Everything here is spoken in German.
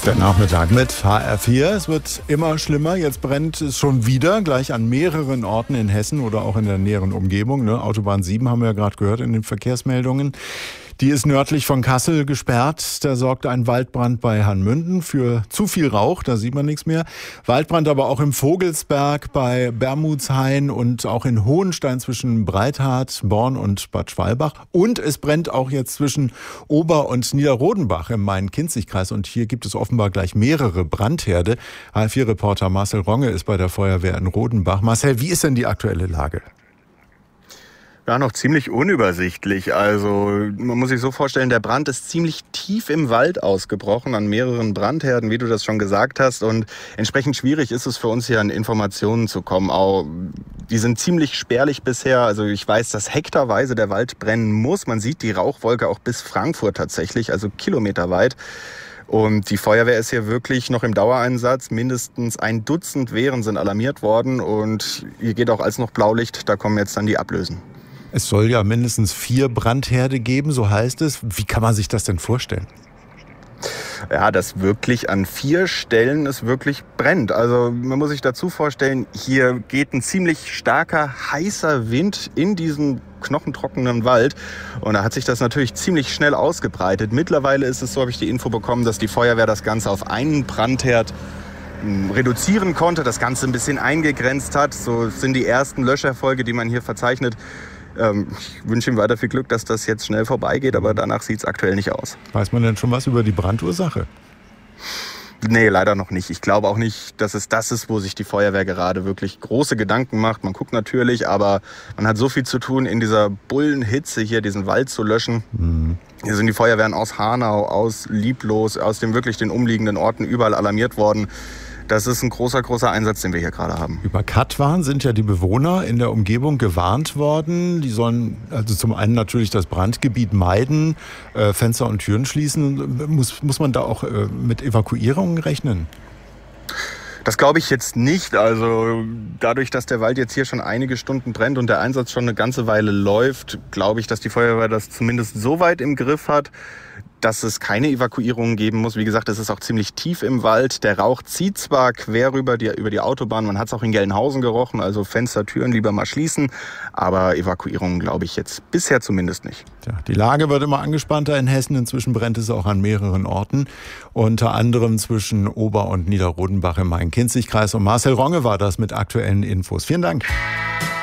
Der Nachmittag mit HR4. Es wird immer schlimmer. Jetzt brennt es schon wieder, gleich an mehreren Orten in Hessen oder auch in der näheren Umgebung. Ne? Autobahn 7 haben wir ja gerade gehört in den Verkehrsmeldungen. Die ist nördlich von Kassel gesperrt. Da sorgt ein Waldbrand bei Hanmünden für zu viel Rauch. Da sieht man nichts mehr. Waldbrand aber auch im Vogelsberg bei Bermudshain und auch in Hohenstein zwischen Breithart, Born und Bad Schwalbach. Und es brennt auch jetzt zwischen Ober- und Niederrodenbach im Main-Kinzig-Kreis. Und hier gibt es offenbar gleich mehrere Brandherde. HR4-Reporter Marcel Ronge ist bei der Feuerwehr in Rodenbach. Marcel, wie ist denn die aktuelle Lage? Ja, noch ziemlich unübersichtlich. Also man muss sich so vorstellen, der Brand ist ziemlich tief im Wald ausgebrochen, an mehreren Brandherden, wie du das schon gesagt hast. Und entsprechend schwierig ist es für uns hier an Informationen zu kommen. Auch die sind ziemlich spärlich bisher. Also ich weiß, dass hektarweise der Wald brennen muss. Man sieht die Rauchwolke auch bis Frankfurt tatsächlich, also kilometerweit. Und die Feuerwehr ist hier wirklich noch im Dauereinsatz. Mindestens 1 Dutzend Wehren sind alarmiert worden. Und hier geht auch als noch Blaulicht, da kommen jetzt dann die Ablösen. Es soll ja mindestens 4 Brandherde geben, so heißt es. Wie kann man sich das denn vorstellen? Ja, dass wirklich an 4 Stellen es wirklich brennt. Also man muss sich dazu vorstellen, hier geht ein ziemlich starker, heißer Wind in diesen knochentrockenen Wald. Und da hat sich das natürlich ziemlich schnell ausgebreitet. Mittlerweile ist es so, habe ich die Info bekommen, dass die Feuerwehr das Ganze auf einen Brandherd reduzieren konnte, das Ganze ein bisschen eingegrenzt hat. So sind die ersten Löscherfolge, die man hier verzeichnet. Ich wünsche ihm weiter viel Glück, dass das jetzt schnell vorbeigeht, aber danach sieht es aktuell nicht aus. Weiß man denn schon was über die Brandursache? Nee, leider noch nicht. Ich glaube auch nicht, dass es das ist, wo sich die Feuerwehr gerade wirklich große Gedanken macht. Man guckt natürlich, aber man hat so viel zu tun, in dieser Bullenhitze hier diesen Wald zu löschen. Hier sind die Feuerwehren aus Hanau, aus Lieblos, aus den umliegenden Orten überall alarmiert worden. Das ist ein großer Einsatz, den wir hier gerade haben. Über Katwan sind ja die Bewohner in der Umgebung gewarnt worden. Die sollen also zum einen natürlich das Brandgebiet meiden, Fenster und Türen schließen. Muss man da auch mit Evakuierungen rechnen? Das glaube ich jetzt nicht. Also dadurch, dass der Wald jetzt hier schon einige Stunden brennt und der Einsatz schon eine ganze Weile läuft, glaube ich, dass die Feuerwehr das zumindest so weit im Griff hat, dass es keine Evakuierungen geben muss. Wie gesagt, es ist auch ziemlich tief im Wald. Der Rauch zieht zwar quer über die Autobahn, man hat es auch in Gelnhausen gerochen, also Fenster, Türen lieber mal schließen. Aber Evakuierungen glaube ich jetzt bisher zumindest nicht. Ja, die Lage wird immer angespannter in Hessen. Inzwischen brennt es auch an mehreren Orten. Unter anderem zwischen Ober- und Niederrodenbach im Main-Kinzig-Kreis. Und Marcel Ronge war das mit aktuellen Infos. Vielen Dank.